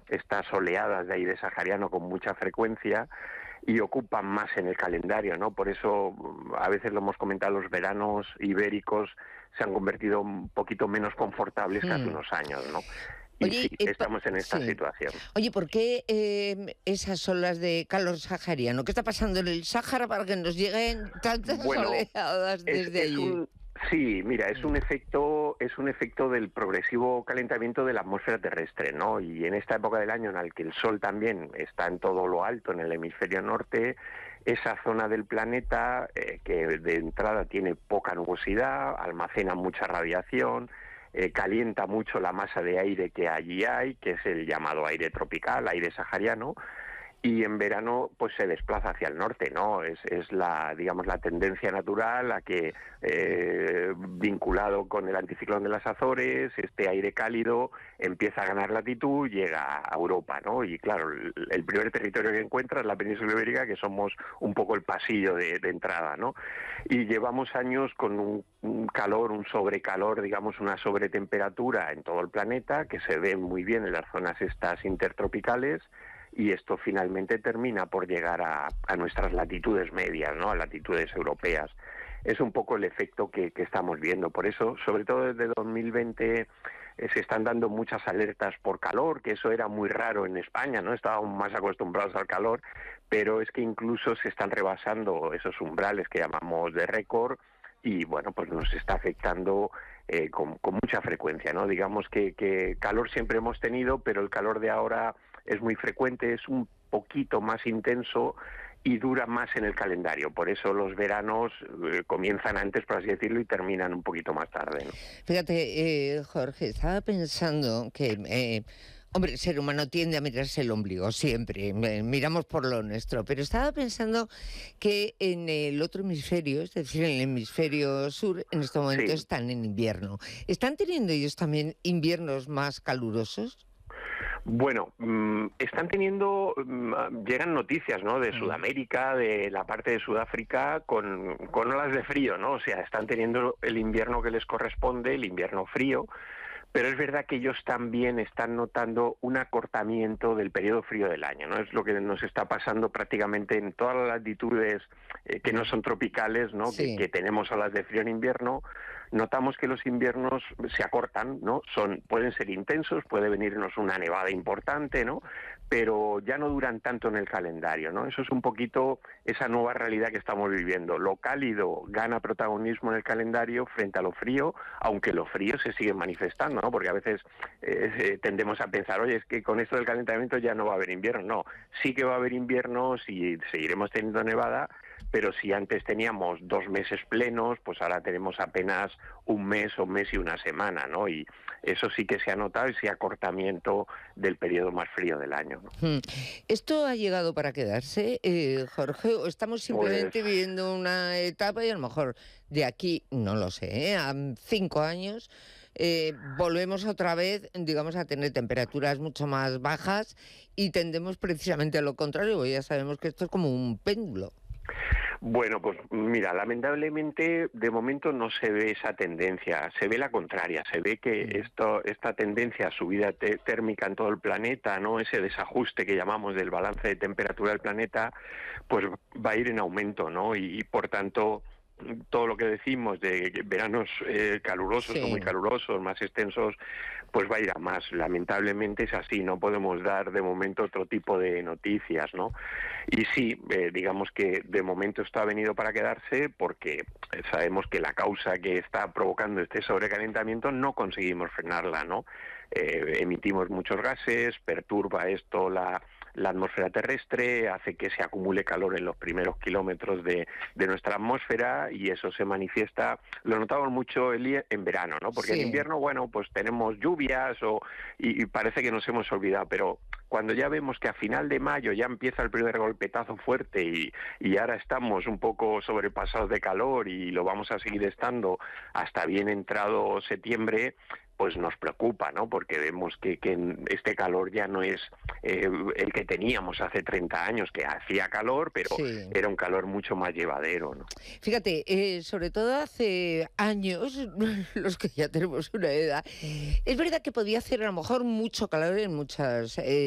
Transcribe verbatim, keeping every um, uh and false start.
estas oleadas de aire sahariano con mucha frecuencia y ocupan más en el calendario, ¿no? Por eso, a veces lo hemos comentado, los veranos ibéricos se han convertido un poquito menos confortables que hace Hmm. unos años, ¿no? Y Oye, sí, eh, pa- estamos en esta sí. situación. Oye, ¿por qué eh, esas olas de calor sahariano? ¿Qué está pasando en el Sáhara para que nos lleguen tantas Bueno, oleadas es, desde es allí? un sí, mira, es un Mm. efecto es un efecto del progresivo calentamiento de la atmósfera terrestre, ¿no? Y en esta época del año en la que el sol también está en todo lo alto en el hemisferio norte, esa zona del planeta eh, que de entrada tiene poca nubosidad, almacena mucha radiación, eh, calienta mucho la masa de aire que allí hay, que es el llamado aire tropical, aire sahariano, y en verano pues se desplaza hacia el norte, ¿no? Es, es la, digamos, la tendencia natural a que, eh, vinculado con el anticiclón de las Azores, este aire cálido empieza a ganar latitud, llega a Europa, ¿no? Y claro, el, el primer territorio que encuentra es la península ibérica, que somos un poco el pasillo de, de entrada, ¿no? Y llevamos años con un, un calor, un sobrecalor, digamos, una sobretemperatura en todo el planeta, que se ve muy bien en las zonas estas intertropicales, y esto finalmente termina por llegar a, a nuestras latitudes medias, ¿no? A latitudes europeas. Es un poco el efecto que, que estamos viendo. Por eso, sobre todo desde dos mil veinte, eh, se están dando muchas alertas por calor, que eso era muy raro en España, ¿no? Estábamos más acostumbrados al calor, pero es que incluso se están rebasando esos umbrales que llamamos de récord, y bueno, pues nos está afectando eh, con, con mucha frecuencia, ¿no? Digamos que, que calor siempre hemos tenido, pero el calor de ahora es muy frecuente, es un poquito más intenso y dura más en el calendario. Por eso los veranos eh, comienzan antes, por así decirlo, y terminan un poquito más tarde, ¿no? Fíjate, eh, Jorge, estaba pensando que, eh, hombre, el ser humano tiende a mirarse el ombligo siempre, eh, miramos por lo nuestro, pero estaba pensando que en el otro hemisferio, es decir, en el hemisferio sur, en este momento Sí. están en invierno. ¿Están teniendo ellos también inviernos más calurosos? Bueno, mmm, están teniendo, mmm, llegan noticias, ¿no? De Mm. Sudamérica, de la parte de Sudáfrica, con, con olas de frío, ¿no? O sea, están teniendo el invierno que les corresponde, el invierno frío, pero es verdad que ellos también están notando un acortamiento del periodo frío del año, ¿no? Es lo que nos está pasando prácticamente en todas las latitudes eh, que no son tropicales, ¿no? Que, Sí. que tenemos olas de frío en invierno. Notamos que los inviernos se acortan, ¿no? Son, pueden ser intensos, puede venirnos una nevada importante, ¿no? Pero ya no duran tanto en el calendario, ¿no? Eso es un poquito esa nueva realidad que estamos viviendo. Lo cálido gana protagonismo en el calendario frente a lo frío, aunque lo frío se sigue manifestando, ¿no? Porque a veces eh, tendemos a pensar, oye, es que con esto del calentamiento ya no va a haber invierno. No, sí que va a haber inviernos y seguiremos teniendo nevada, pero si antes teníamos dos meses plenos, pues ahora tenemos apenas un mes o un mes y una semana, ¿no? Y eso sí que se ha notado, ese acortamiento del periodo más frío del año, ¿no? Hmm. ¿Esto ha llegado para quedarse, eh, Jorge, o estamos Pues simplemente viviendo una etapa y a lo mejor de aquí, no lo sé, ¿eh? A cinco años eh, volvemos otra vez, digamos, a tener temperaturas mucho más bajas y tendemos precisamente a lo contrario, porque ya sabemos que esto es como un péndulo? Bueno, pues mira, lamentablemente de momento no se ve esa tendencia, se ve la contraria, se ve que Mm. esto, esta tendencia a subida te- térmica en todo el planeta, ¿no? Ese desajuste que llamamos del balance de temperatura del planeta, pues va a ir en aumento, ¿no? Y, y por tanto todo lo que decimos de veranos eh, calurosos o Sí. muy calurosos, más extensos, pues va a ir a más. Lamentablemente es así, no podemos dar de momento otro tipo de noticias, ¿no? Y sí, eh, digamos que de momento esto ha venido para quedarse porque sabemos que la causa que está provocando este sobrecalentamiento no conseguimos frenarla, ¿no? Eh, emitimos muchos gases, perturba esto la la atmósfera terrestre, hace que se acumule calor en los primeros kilómetros de, de nuestra atmósfera, y eso se manifiesta, lo notamos mucho Eli, en verano, ¿no? Porque en Sí. invierno, bueno, pues tenemos lluvias o, y, y parece que nos hemos olvidado, pero cuando ya vemos que a final de mayo ya empieza el primer golpetazo fuerte y, y ahora estamos un poco sobrepasados de calor y lo vamos a seguir estando hasta bien entrado septiembre, pues nos preocupa, ¿no? Porque vemos que, que este calor ya no es eh, el que teníamos hace treinta años, que hacía calor, pero Sí. era un calor mucho más llevadero, ¿no? Fíjate, eh, sobre todo hace años, los que ya tenemos una edad, es verdad que podía hacer a lo mejor mucho calor en muchas... eh,